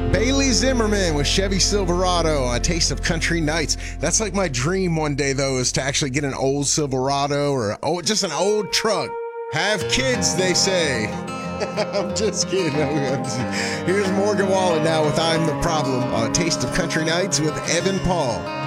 Bailey Zimmerman with Chevy Silverado, A Taste of Country Nights. That's like my dream one day, though, is to actually get an old Silverado or just an old truck. Have kids, they say. I'm just kidding. Here's Morgan Wallen now with I'm the Problem on A Taste of Country Nights with Evan Paul.